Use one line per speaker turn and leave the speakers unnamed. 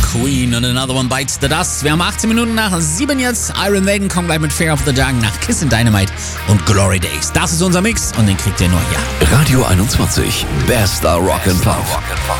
Queen und Another One Bites the Dust. Wir haben 18 Minuten nach 7 jetzt. Iron Maiden kommen gleich mit Fear of the Dark nach Kiss and Dynamite und Glory Days. Das ist unser Mix und den kriegt ihr nur hier.
Radio 21, bester Rock and Pop.